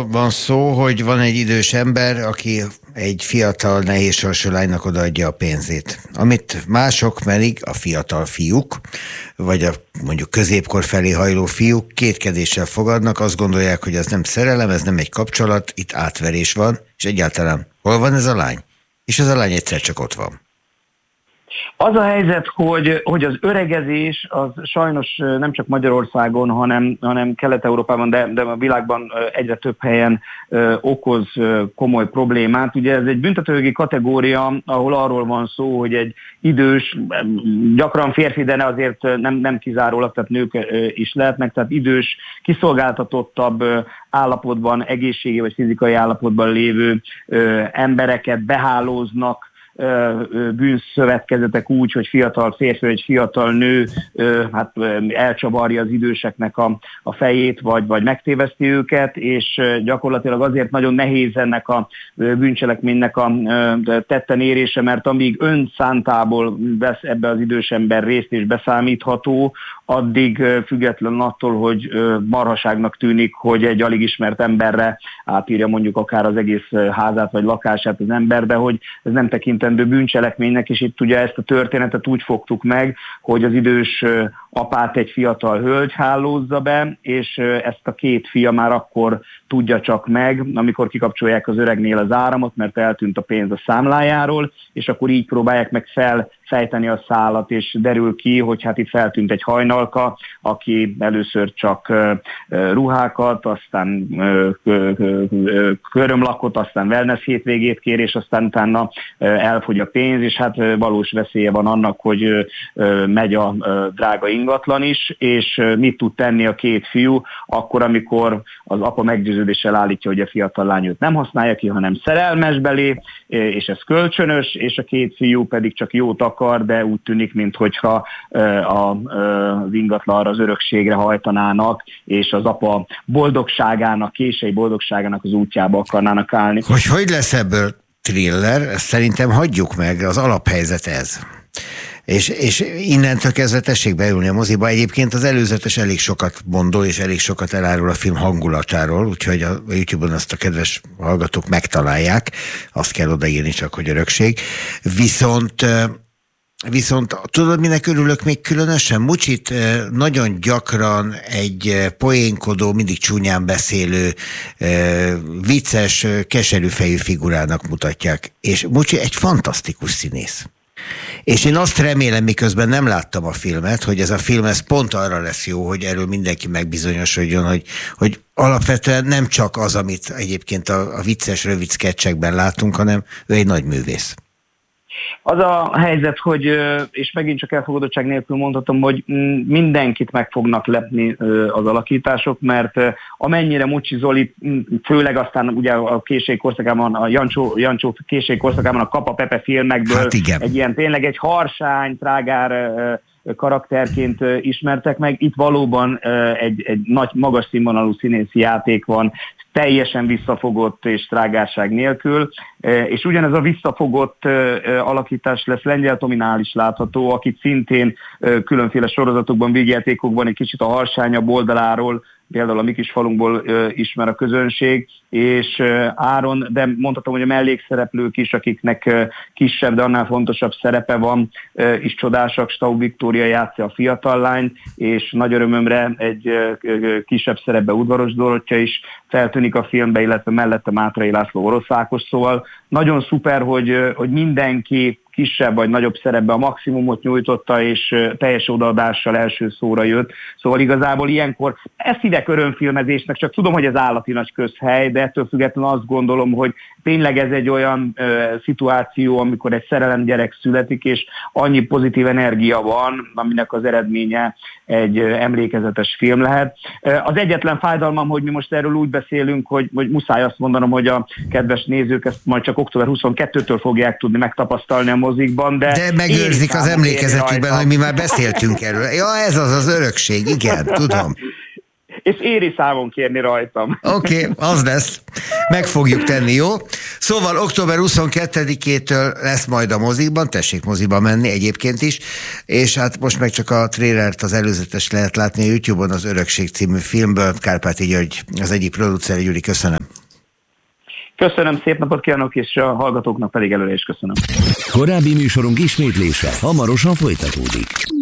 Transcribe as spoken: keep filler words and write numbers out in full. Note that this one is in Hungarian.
van szó, hogy van egy idős ember, aki egy fiatal, nehézsorsú lánynak odaadja a pénzét. Amit mások pedig, a fiatal fiúk, vagy a mondjuk középkor felé hajló fiúk kétkedéssel fogadnak, azt gondolják, hogy ez nem szerelem, ez nem egy kapcsolat, itt átverés van, és egyáltalán hol van ez a lány? És ez a lány egyszer csak ott van. Az a helyzet, hogy, hogy az öregezés az sajnos nem csak Magyarországon, hanem, hanem Kelet-Európában, de, de a világban egyre több helyen ö, okoz ö, komoly problémát. Ugye ez egy büntetőjogi kategória, ahol arról van szó, hogy egy idős, gyakran férfi, de azért nem, nem kizárólag, tehát nők ö, is lehetnek, tehát idős, kiszolgáltatottabb ö, állapotban, egészségi vagy fizikai állapotban lévő ö, embereket behálóznak bűnszövetkezetek úgy, hogy fiatal férfi vagy fiatal nő hát elcsavarja az időseknek a, a fejét, vagy, vagy megtéveszti őket, és gyakorlatilag azért nagyon nehéz ennek a bűncselekménynek a tetten érése, mert amíg önszántából vesz ebbe az idős ember részt és beszámítható, addig független attól, hogy marhaságnak tűnik, hogy egy alig ismert emberre átírja mondjuk akár az egész házát vagy lakását az ember, de hogy ez nem tekintendő bűncselekménynek, és itt ugye ezt a történetet úgy fogtuk meg, hogy az idős apát egy fiatal hölgy hálózza be, és ezt a két fia már akkor tudja csak meg, amikor kikapcsolják az öregnél az áramot, mert eltűnt a pénz a számlájáról, és akkor így próbálják meg felfejteni a szálat, és derül ki, hogy hát itt feltűnt egy hajnalka, aki először csak ruhákat, aztán körömlakot, aztán wellness hétvégét kér, és aztán utána elfogy a pénz, és hát valós veszélye van annak, hogy megy a drága ingatlan is, és mit tud tenni a két fiú, akkor, amikor az apa meggyőződéssel állítja, hogy a fiatal lány őt nem használja ki, hanem szerelmes belé, és ez kölcsönös, és a két fiú pedig csak jót akar, de úgy tűnik, minthogyha az ingatlanra, az örökségre hajtanának, és az apa boldogságának, késői boldogságának az útjába akarnának állni. Hogy hogy lesz ebből thriller, ezt szerintem hagyjuk meg, az alaphelyzet ez. És, és innentől kezdve tessék beülni a moziba. Egyébként az előzetes elég sokat mondó, és elég sokat elárul a film hangulatáról, úgyhogy a YouTube-on azt a kedves hallgatók megtalálják, azt kell odaírni csak, hogy örökség. Viszont Viszont tudod, minek örülök még különösen? Mucsit nagyon gyakran egy poénkodó, mindig csúnyán beszélő, vicces, keserűfejű figurának mutatják. És Mucsi egy fantasztikus színész. És én azt remélem, miközben nem láttam a filmet, hogy ez a film ez pont arra lesz jó, hogy erről mindenki megbizonyosodjon, hogy, hogy alapvetően nem csak az, amit egyébként a, a vicces, rövid sketchekben látunk, hanem ő egy nagy művész. Az a helyzet, hogy, és megint csak elfogadottság nélkül mondhatom, hogy mindenkit meg fognak lepni az alakítások, mert amennyire Mucsi Zoli, főleg aztán ugye a késői korszakában, a Jancsó, Jancsó késői korszakában a Kapa Pepe filmekből hát egy ilyen tényleg egy harsány, trágár karakterként ismertek meg. Itt valóban egy, egy nagy, magas színvonalú színészi játék van, teljesen visszafogott és trágárság nélkül, és ugyanez a visszafogott alakítás lesz Lengyel Tominál is látható, akit szintén különféle sorozatokban, vígjátékokban egy kicsit a harsányabb oldaláról, például a mi kis falunkból ismer a közönség, és Áron, de mondhatom, hogy a mellékszereplők is, akiknek kisebb, de annál fontosabb szerepe van, is csodásak. Staub Viktória játsza a fiatal lányt, és nagy örömömre egy kisebb szerepbe Udvaros Dorottya is feltűnik a filmbe, illetve mellette Mátrai László Orosz Ákos, szóval nagyon szuper, hogy, hogy mindenki kisebb vagy nagyobb szerepbe a maximumot nyújtotta, és teljes odaadással első szóra jött. Szóval igazából ilyenkor ezt hívják örömfilmezésnek, csak tudom, hogy ez állati nagy közhely, de ettől függetlenül azt gondolom, hogy tényleg ez egy olyan ö, szituáció, amikor egy szerelem gyerek születik, és annyi pozitív energia van, aminek az eredménye egy ö, emlékezetes film lehet. Ö, az egyetlen fájdalmam, hogy mi most erről úgy beszélünk, hogy, hogy muszáj azt mondanom, hogy a kedves nézők ezt majd csak október huszonkettőtől fogják tudni megtapasztalni a mozikban, de... De megőrzik az emlékezetükben, hogy mi már beszéltünk erről. Ja, ez az az örökség, igen, tudom. És éri számon kérni rajtam. Oké, okay, az lesz. Meg fogjuk tenni, jó? Szóval október huszonkettedikétől lesz majd a mozikban, tessék moziba menni egyébként is, és hát most meg csak a trailert, az előzetes lehet látni a YouTube-on, az Örökség című filmből. Kárpáti György, az egyik producer. Gyuri, köszönöm. Köszönöm, szép napot kívánok, és a hallgatóknak pedig előre is köszönöm. Korábbi műsorunk ismétlése hamarosan folytatódik.